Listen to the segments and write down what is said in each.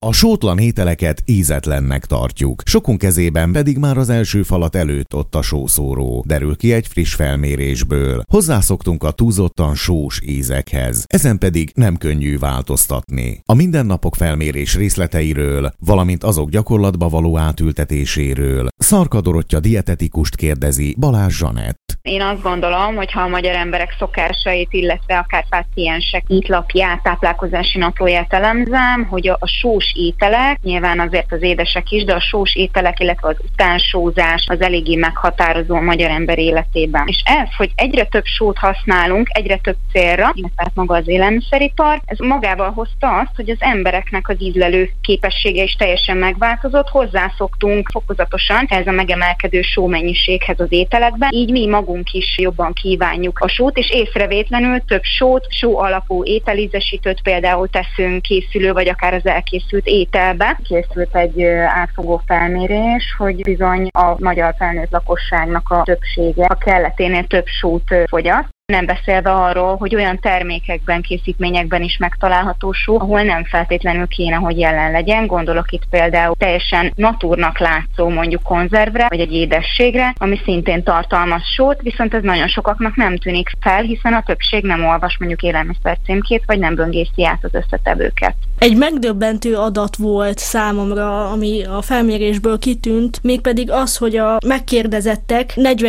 A sótlan ételeket ízetlennek tartjuk. Sokunk kezében pedig már az első falat előtt ott a sószóró, derül ki egy friss felmérésből. Hozzászoktunk a túlzottan sós ízekhez, ezen pedig nem könnyű változtatni. A mindennapok felmérés részleteiről, valamint azok gyakorlatba való átültetéséről Szarka Dorottya dietetikust kérdezi Balázs Zsanett. Én azt gondolom, hogy ha a magyar emberek szokásait, illetve akár páciensek étlapját, táplálkozási naplóját elemzem, hogy a sós ételek, nyilván azért az édesek is, de a sós ételek, illetve az utánsózás az eléggé meghatározó a magyar ember életében. És ez, hogy egyre több sót használunk, egyre több célra, illetve maga az élelmiszeripar, ez magával hozta azt, hogy az embereknek az ízlelő képessége is teljesen megváltozott, hozzászoktunk fokozatosan ez a megemelkedő sómennyiséghez az ételekben, így mi magunk is jobban kívánjuk a sót, és észrevétlenül több sót, só alapú ételízesítőt például teszünk készülő, vagy akár az elkészült ételbe. Készült egy átfogó felmérés, hogy bizony a magyar felnőtt lakosságnak a többsége a kelleténél több sót fogyaszt. Nem beszélve arról, hogy olyan termékekben, készítményekben is megtalálható só, ahol nem feltétlenül kéne, hogy jelen legyen. Gondolok itt például teljesen naturnak látszó mondjuk konzervre, vagy egy édességre, ami szintén tartalmaz sót, viszont ez nagyon sokaknak nem tűnik fel, hiszen a többség nem olvas mondjuk élelmiszer címkét, vagy nem böngészi át az összetevőket. Egy megdöbbentő adat volt számomra, ami a felmérésből kitűnt, mégpedig az, hogy a megkérdezettek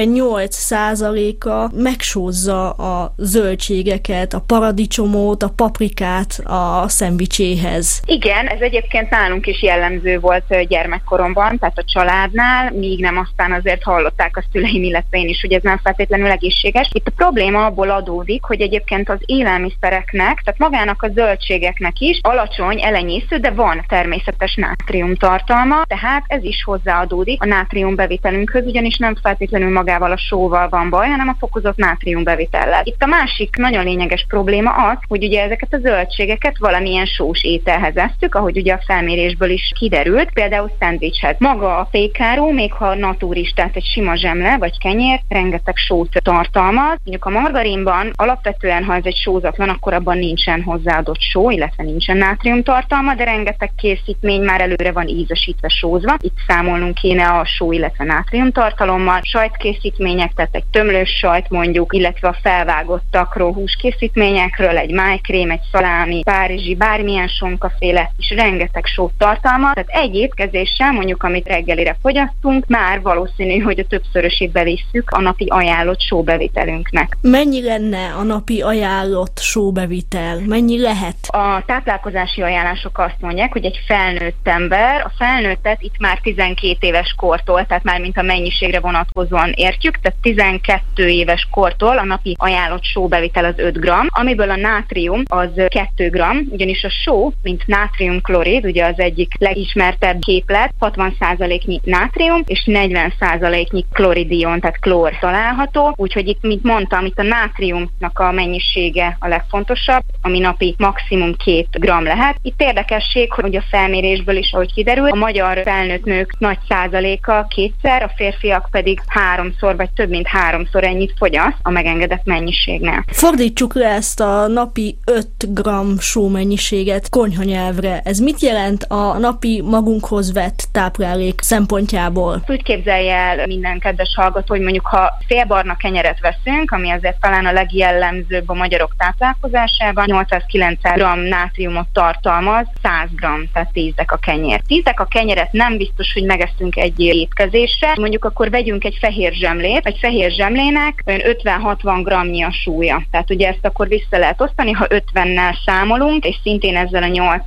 48%-a megsózza a zöldségeket, a paradicsomot, a paprikát a szendvicséhez. Igen, ez egyébként nálunk is jellemző volt gyermekkoromban, tehát a családnál, míg nem aztán azért hallották a szüleim, illetve én is, hogy ez nem feltétlenül egészséges. Itt a probléma abból adódik, hogy egyébként az élelmiszereknek, tehát magának a zöldségeknek is alacsony, elenyésző, de van természetes nátrium tartalma, tehát ez is hozzáadódik a nátrium bevitelünkhöz, ugyanis nem feltétlenül magával a sóval van baj, hanem a fokozott nátrium bevitellel. Itt a másik nagyon lényeges probléma az, hogy ugye ezeket a zöldségeket valamilyen sós ételhez esztük, ahogy ugye a felmérésből is kiderült, például szendvicshez. Maga a pékáró, még ha natúris, tehát egy sima zsemle vagy kenyér, rengeteg sót tartalmaz. Mondjuk a margarinban alapvetően, ha ez egy sózatlan, akkor abban nincsen hozzáadott só, illetve nincsen nátrium tartalma, de rengeteg készítmény már előre van ízesítve sózva. Itt számolnunk kéne a só, illetve nátrium tartalommal. Sajtkészítmények, tehát egy tömlős sajt mondjuk, illetve a felvágottakról, húskészítményekről, egy májkrém, egy szalámi, párizsi, bármilyen sonkaféle, és rengeteg sót tartalmaz. Tehát egy étkezéssel, mondjuk amit reggelire fogyasztunk, már valószínű, hogy a többszörösét bevisszük a napi ajánlott sóbevitelünknek. Mennyi lenne a napi ajánlott sóbevitel? Mennyi lehet? A táplálkozási ajánlások azt mondják, hogy egy felnőtt ember, a felnőttet itt már 12 éves kortól, tehát már mint a mennyiségre vonatkozóan értjük, tehát 12 éves kortól a napi ajánlott sóbevitel az 5 g, amiből a nátrium az 2 g, ugyanis a só, mint nátriumklorid, ugye az egyik legismertebb képlet, 60%-nyi nátrium és 40%-nyi kloridion, tehát klór található, úgyhogy itt, mint mondtam, itt a nátriumnak a mennyisége a legfontosabb, ami napi maximum 2 g lehet. Itt érdekesség, hogy a felmérésből is, ahogy kiderül, a magyar felnőtt nők nagy százaléka kétszer, a férfiak pedig 3-szor vagy több mint 3-szor ennyit fogyaszt a megengedett mennyiségnél. Fordítsuk le ezt a napi 5 g sómennyiséget konyhanyelvre. Ez mit jelent a napi magunkhoz vett táplálék szempontjából? Úgy képzelje el minden kedves hallgató, hogy mondjuk ha félbarna kenyeret veszünk, ami azért talán a legjellemzőbb a magyarok táplálkozásában, 800-900 g nátriumot tartalmaz, 100 g, tehát 10 a kenyér. 10 a kenyeret nem biztos, hogy megeszünk egy étkezésre, mondjuk akkor vegyünk egy fehér zsemlét, egy fehér zsemlének 50-60 g-nyi a súlya. Tehát ugye ezt akkor vissza lehet osztani, ha 50-nel számolunk, és szintén ezzel a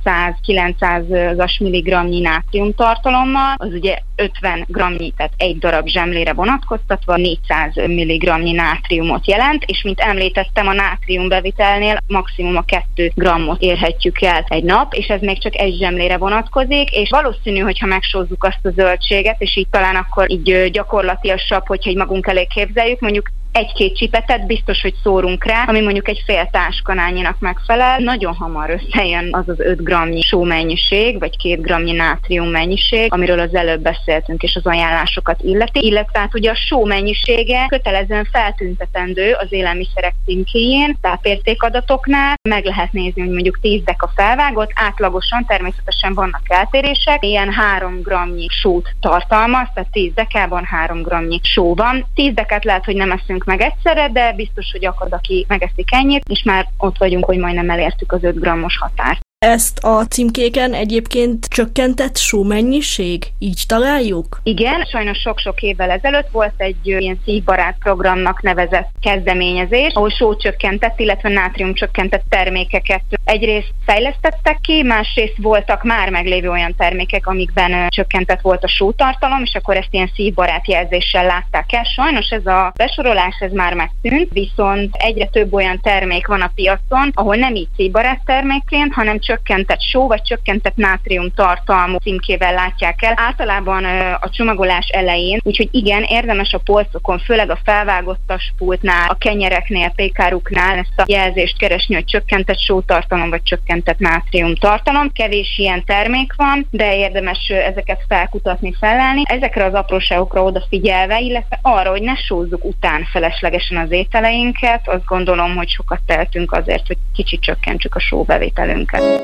800-900 milligramnyi nátrium tartalommal, az ugye 50 g-nyi, tehát egy darab zsemlére vonatkoztatva 400 mg-nyi nátriumot jelent, és mint említettem, a nátrium bevitelnél maximum a 2 g-ot érhetjük el egy nap, és ez még csak egy zsemlére vonatkozik, és valószínű, hogyha megsózzuk azt a zöldséget, és így talán akkor így gyakorlatiasabb, hogyha így magunk elé képzeljük, mondjuk egy-két csipetet biztos, hogy szórunk rá, ami mondjuk egy fél táskanányinak megfelel. Nagyon hamar összejön az az 5 g sómennyiség, vagy 2 g nátrium mennyiség, amiről az előbb beszéltünk, és az ajánlásokat illeti, illetve hát ugye a só mennyisége kötelezően feltüntetendő az élelmiszerek címkéjén, tápértékadatoknál. Meg lehet nézni, hogy mondjuk 10 deka felvágott, átlagosan természetesen vannak eltérések, ilyen 3 g sót tartalmaz, tehát 10 dekában 3 g só van. 10 dekát lehet, hogy nem eszünk meg egyszerre, de biztos, hogy akad, aki megeszik ennyit, és már ott vagyunk, hogy majdnem elértük az 5 g-os határt. Ezt a címkéken egyébként csökkentett sómennyiség? Így találjuk? Igen, sajnos sok-sok évvel ezelőtt volt egy ilyen szívbarát programnak nevezett kezdeményezés, ahol sócsökkentett, illetve nátriumcsökkentett termékeket egyrészt fejlesztettek ki, másrészt voltak már meglévő olyan termékek, amikben csökkentett volt a sótartalom, és akkor ezt ilyen szívbarát jelzéssel látták el. Sajnos ez a besorolás ez már megszűnt, viszont egyre több olyan termék van a piacon, ahol nem így szívbarát termékként, hanem csökkentett só vagy csökkentett nátrium tartalmú címkével látják el. Általában a csomagolás elején, úgyhogy igen, érdemes a polcokon, főleg a felvágottas pultnál, a kenyereknél, pékáruknál ezt a jelzést keresni, hogy csökkentett sótartalom vagy csökkentett nátrium tartalom. Kevés ilyen termék van, de érdemes ezeket felkutatni, felelni. Ezekre az apróságokra odafigyelve, illetve arra, hogy ne sózzuk után feleslegesen az ételeinket, azt gondolom, hogy sokat tehetünk azért, hogy kicsit csökkentsük a sóbevételünket.